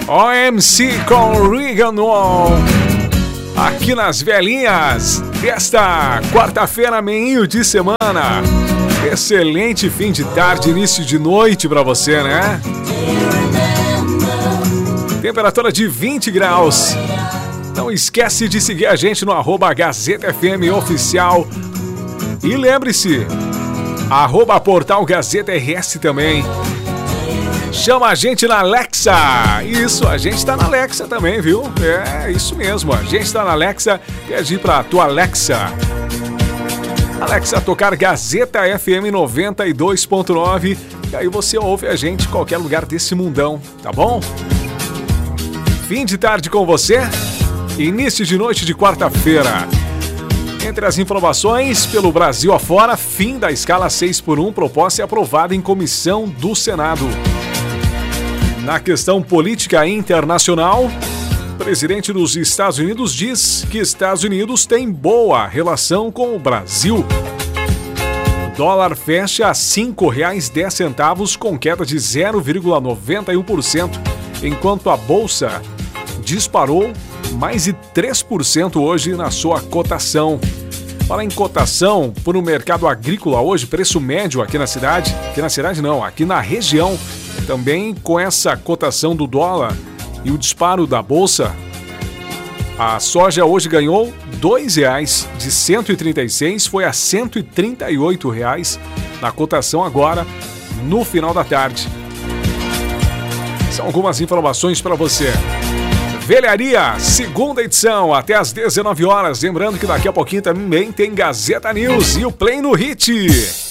OMC com Regan Wall. Aqui nas velhinhas desta quarta-feira, meio de semana. Excelente fim de tarde, início de noite pra você, né? Temperatura de 20 graus. Não esquece de seguir a gente no @Gazeta FM Oficial. E lembre-se, @Portal Gazeta RS também. Chama a gente na Alexa. Isso, a gente tá na Alexa também, viu? É, isso mesmo, a gente tá na Alexa. Pede pra tua Alexa. Alexa, tocar Gazeta FM 92.9. E aí você ouve a gente em qualquer lugar desse mundão, tá bom? Fim de tarde com você. Início de noite de quarta-feira. Entre as informações, pelo Brasil afora, fim da escala 6x1 proposta e aprovada em comissão do Senado. Na questão política internacional, o presidente dos Estados Unidos diz que Estados Unidos tem boa relação com o Brasil. O dólar fecha a R$ 5,10 com queda de 0,91%, enquanto a bolsa disparou mais de 3% hoje na sua cotação. Fala em cotação, por um mercado agrícola hoje, preço médio aqui na cidade, aqui na região, também com essa cotação do dólar e o disparo da bolsa, a soja hoje ganhou R$ 2,00, de 136 foi a R$ 138 na cotação agora, no final da tarde. São algumas informações para você. Velharia, segunda edição, até às 19 horas. Lembrando que daqui a pouquinho também tem Gazeta News e o Play no Hit.